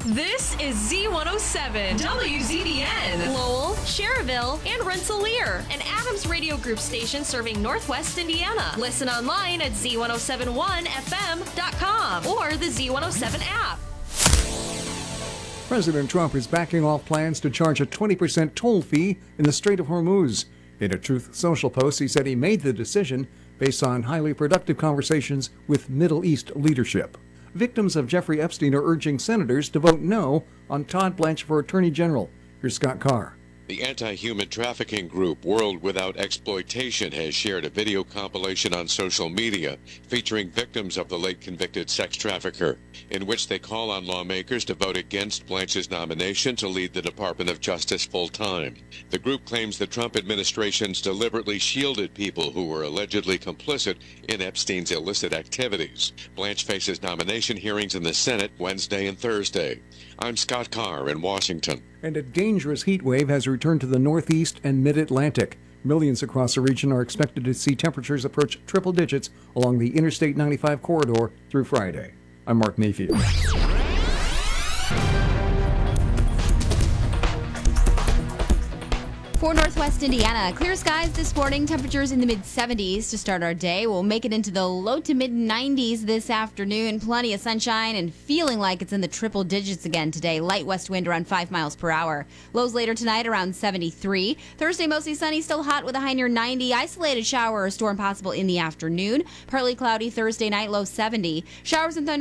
This is Z107, WZDN, Lowell, Cherville, and Rensselaer, an Adams Radio Group station serving Northwest Indiana. Listen online at Z1071FM.com or the Z107 app. President Trump is backing off plans to charge a 20% toll fee in the Strait of Hormuz. In a Truth Social post, he said he made the decision based on highly productive conversations with Middle East leadership. Victims of Jeffrey Epstein are urging senators to vote no on Todd Blanche for Attorney General. Here's Scott Carr. The anti-human trafficking group World Without Exploitation has shared a video compilation on social media featuring victims of the late convicted sex trafficker, in which they call on lawmakers to vote against Blanche's nomination to lead the Department of Justice full-time. The group claims the Trump administration's deliberately shielded people who were allegedly complicit in Epstein's illicit activities. Blanche faces nomination hearings in the Senate Wednesday and Thursday. I'm Scott Carr in Washington. And a dangerous heat wave has returned to the Northeast and Mid-Atlantic. Millions across the region are expected to see temperatures approach triple digits along the Interstate 95 corridor through Friday. I'm Mark Mayfield. For Northwest Indiana, clear skies this morning, temperatures in the mid-70s to start our day. We'll make it into the low to mid-90s this afternoon. Plenty of sunshine and feeling like it's in the triple digits again today. Light west wind around 5 miles per hour. Lows later tonight around 73. Thursday mostly sunny, still hot with a high near 90. Isolated shower or storm possible in the afternoon. Partly cloudy Thursday night, low 70. Showers and thunder